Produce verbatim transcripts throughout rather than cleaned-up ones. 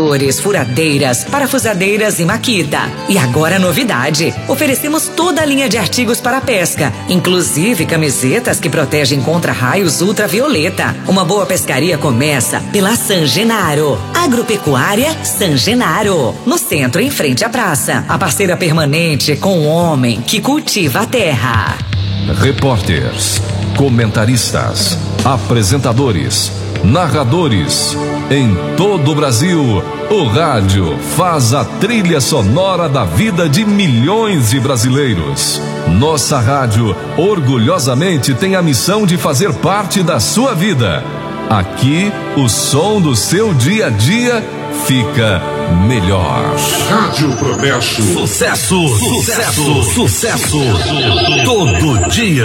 motores, furadeiras, parafusadeiras e Makita. E agora novidade, oferecemos toda a linha de artigos para pesca, inclusive camisetas que protegem contra raios ultravioleta. Uma boa pescaria começa pela San Genaro. Agropecuária San Genaro, no centro, em frente à praça. A parceira permanente com o homem que cultiva a terra. Repórteres, comentaristas, apresentadores, narradores. Em todo o Brasil, o rádio faz a trilha sonora da vida de milhões de brasileiros. Nossa rádio orgulhosamente tem a missão de fazer parte da sua vida. Aqui, o som do seu dia a dia fica melhor. Rádio Progresso. Sucesso, sucesso, sucesso. Todo dia.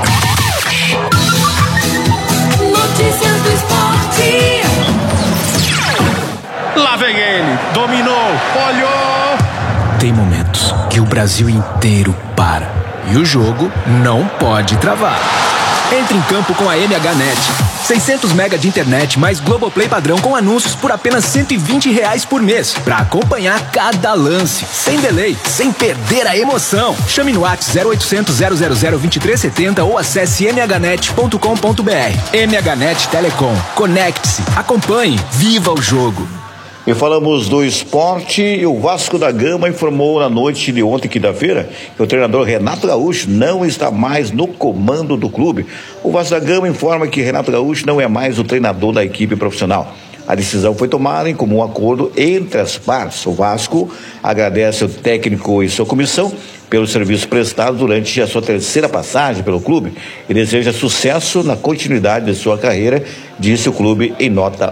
Notícias do esporte. Lá vem ele, dominou, olhou. Tem momentos que o Brasil inteiro para e o jogo não pode travar. Entre em campo com a M H Net. seiscentos mega de internet mais Globoplay padrão com anúncios por apenas cento e vinte reais por mês. Pra acompanhar cada lance, sem delay, sem perder a emoção. Chame no WhatsApp zero oitocentos, zero zero zero, vinte e três setenta ou acesse m h net ponto com ponto b r. M H Net Telecom. Conecte-se, acompanhe, viva o jogo. E falamos do esporte, e o Vasco da Gama informou na noite de ontem, quinta-feira, que o treinador Renato Gaúcho não está mais no comando do clube. O Vasco da Gama informa que Renato Gaúcho não é mais o treinador da equipe profissional. A decisão foi tomada em comum acordo entre as partes. O Vasco agradece o técnico e sua comissão pelo serviço prestado durante a sua terceira passagem pelo clube e deseja sucesso na continuidade de sua carreira, disse o clube em nota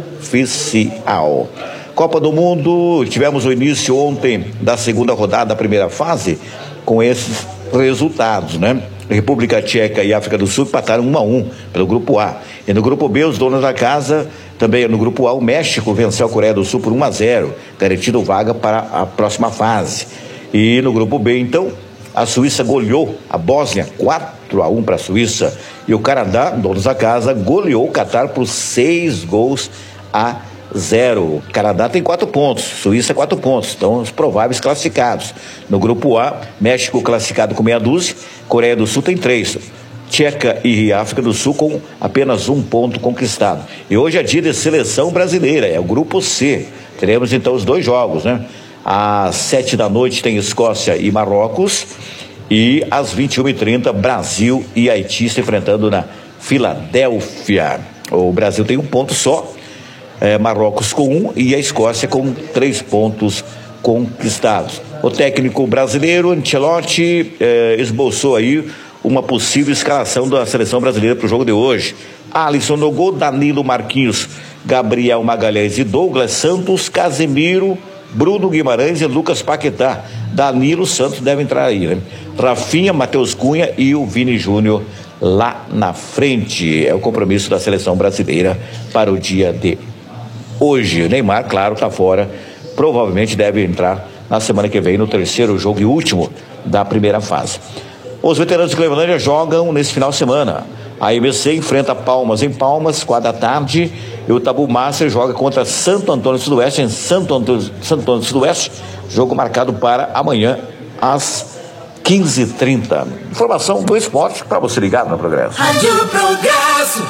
oficial. Copa do Mundo, tivemos o início ontem da segunda rodada da primeira fase com esses resultados, né? República Tcheca e África do Sul empataram um a um pelo grupo A. E no grupo B, os donos da casa, também no grupo A, o México venceu a Coreia do Sul por um a zero, garantindo vaga para a próxima fase. E no grupo B, então, a Suíça goleou a Bósnia quatro a um para a Suíça. E o Canadá, donos da casa, goleou o Catar por seis gols a zero. O Canadá tem quatro pontos, Suíça quatro pontos, então os prováveis classificados. No grupo A, México classificado com meia dúzia, Coreia do Sul tem três. Tcheca e África do Sul com apenas um ponto conquistado. E hoje é dia de seleção brasileira, é o grupo C. Teremos então os dois jogos, né? Às sete da noite tem Escócia e Marrocos, e às vinte e uma e trinta Brasil e Haiti se enfrentando na Filadélfia. O Brasil tem um ponto só, é, Marrocos com um e a Escócia com três pontos conquistados. O técnico brasileiro Ancelotti é, esboçou aí uma possível escalação da seleção brasileira para o jogo de hoje. Alisson no gol, Danilo, Marquinhos, Gabriel Magalhães e Douglas Santos, Casemiro, Bruno Guimarães e Lucas Paquetá. Danilo Santos deve entrar aí, né? Rafinha, Matheus Cunha e o Vini Júnior lá na frente. É o compromisso da seleção brasileira para o dia de hoje. O Neymar, claro, está fora. Provavelmente deve entrar na semana que vem no terceiro jogo e último da primeira fase. Os veteranos de Clevelândia jogam nesse final de semana. A M C enfrenta Palmas em Palmas, quatro da tarde, e o Tabu Master joga contra Santo Antônio do Sudoeste, em Santo Antônio, Santo Antônio do Sudoeste, jogo marcado para amanhã às quinze e trinta. Informação do esporte para você ligado no Progresso. Rádio Progresso.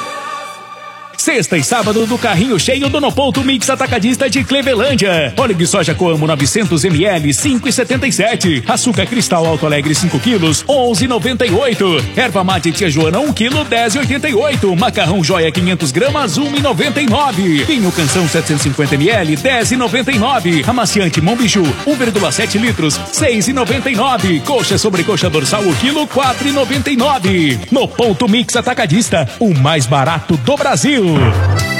Sexta e sábado do carrinho cheio do No Ponto Mix Atacadista de Clevelândia. Óleo de soja Coamo novecentos mililitros, cinco e setenta e sete. Açúcar Cristal Alto Alegre cinco quilos, onze e noventa e oito. Erva mate Tia Joana um quilo, dez e oitenta e oito. Macarrão Joia quinhentos gramas, um e noventa e nove. Vinho Canção setecentos e cinquenta mililitros, dez e noventa e nove. Amaciante Monbiju um vírgula sete litros, seis e noventa e nove. Coxa sobre coxa dorsal o quilo, quatro e noventa e nove. No Ponto Mix Atacadista, o mais barato do Brasil.